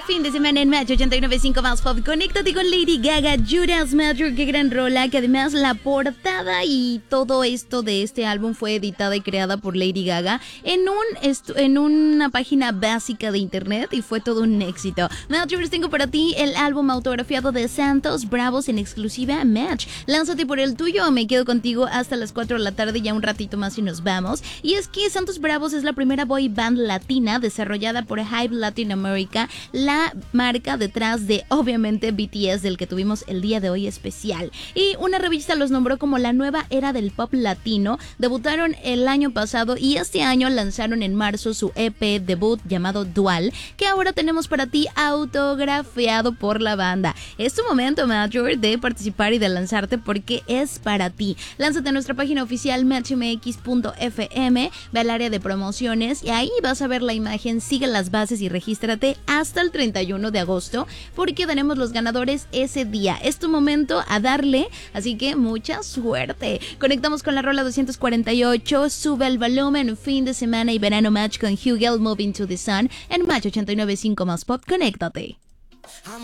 fin de semana en Match 89.5 Más Pop. Conéctate con Lady Gaga, Judas Matthew, qué gran rola, que además la portada y todo esto de este álbum fue editada y creada por Lady Gaga en una página básica de internet y fue todo un éxito. Match, tengo para ti el álbum autografiado de Santos Bravos en exclusiva Match. Lánzate por el tuyo o me quedo contigo hasta las 4 de la tarde, ya un ratito más y nos vamos. Y es que Santos Bravos es la primera boy band latina desarrollada por Hype Latin America, la marca detrás de obviamente BTS, del que tuvimos el día de hoy especial. Y una revista los nombró como la nueva era del pop latino. Debutaron el año pasado y este año lanzaron en marzo su EP debut llamado Dual, que ahora tenemos para ti autografiado por la banda. Es tu momento, Major, de participar y de lanzarte porque es para ti. Lánzate a nuestra página oficial matchmx.fm, ve al área de promociones y ahí vas a ver la imagen, sigue las bases y regístrate hasta el 31 de agosto porque daremos los ganadores ese día. Es tu momento a darle, así que mucha suerte. Conectamos con la rola 248, sube el volumen, fin de semana y verano Match con Hugel, Moving to the Sun en Match 89.5 Más Pop. Conéctate.